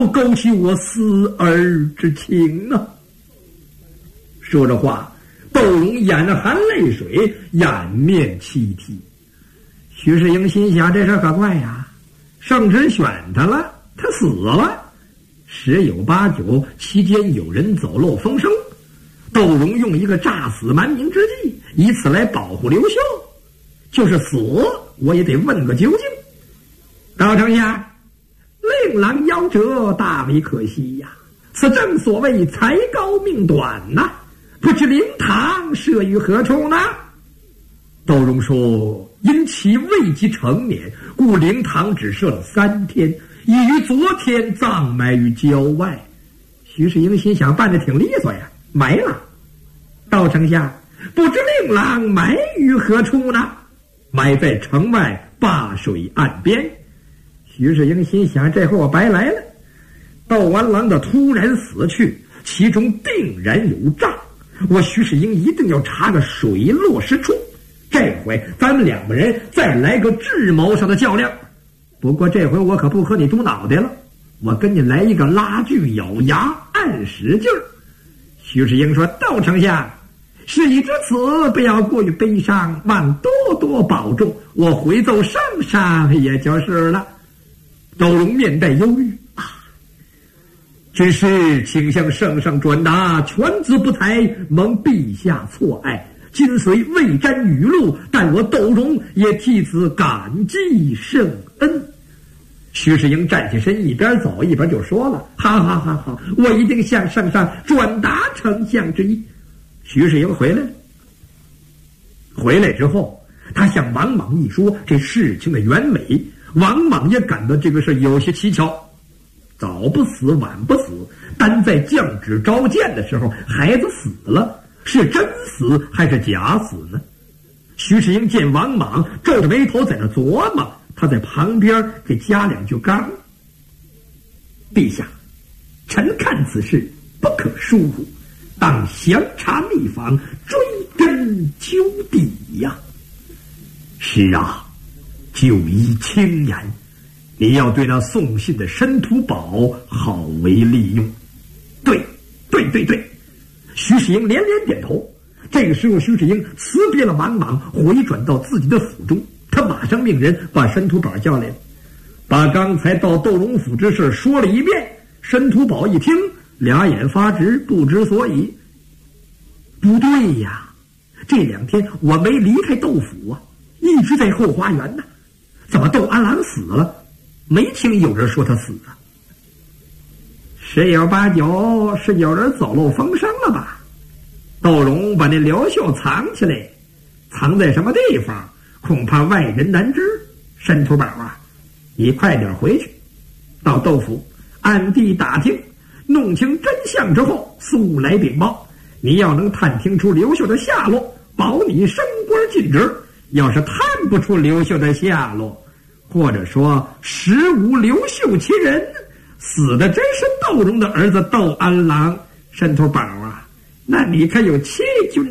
勾起我思儿之情呢。说着话，窦融眼含泪水，掩面泣涕。徐世英心想，这事可怪呀，圣旨选他了，他死了，十有八九期间有人走漏风声，窦融用一个诈死瞒名之计，以此来保护刘秀，就是死我也得问个究竟。高丞相，令郎夭折，大为可惜呀，此正所谓才高命短呐，不知灵堂设于何处呢？窦融说，因其未及成年，故灵堂只设了3天，已于昨天葬埋于郊外。徐世英心想，办得挺利索呀，埋了。窦丞相，不知令郎埋于何处呢？埋在城外灞水岸边。徐世英心想，这回我白来了。窦安郎的突然死去，其中定然有诈，我徐世英一定要查个水落石出。这回咱们2个人再来个智谋上的较量。不过这回我可不和你赌脑袋了，我跟你来一个拉锯咬牙，暗使劲儿。徐世英说，窦丞相，事已至此，不要过于悲伤，望多多保重，我回奏圣上也就是了。窦融面带忧郁军师请向圣上转达，犬子不才，蒙陛下错爱，今虽未沾雨露，但我窦融也替此感激圣恩。徐世英站起身，一边走一边就说了，好，我一定向圣上转达丞相之意。徐世英回来之后，他向王莽一说这事情的原委，王莽也感到这个事有些蹊跷，早不死晚不死，单在降旨召见的时候，孩子死了，是真死还是假死呢？徐世英见王莽皱着眉头在那琢磨，他在旁边给加2句杠。陛下，臣看此事不可疏忽，当详查密访，追根究底呀。是啊，就依轻言，你要对那送信的申屠宝好为利用。对，徐世英连连点头。这个时候，徐世英辞别了王莽，回转到自己的府中，他马上命人把申屠宝叫来了，把刚才到窦融府之事说了一遍。申屠宝一听，俩眼发直，不知所以。不对呀，这2天我没离开窦府啊，一直在后花园呢，怎么窦安郎死了，没听有人说他死了？十有八九是有人走漏风声了吧？窦融把那刘秀藏起来，藏在什么地方，恐怕外人难知。申屠宝啊，你快点回去，到窦府暗地打听，弄清真相之后速来禀报。你要能探听出刘秀的下落，保你升官进职；要是探不出刘秀的下落，或者说实无刘秀其人，死的真是窦融的儿子窦安郎。申屠宝啊，那你可有欺君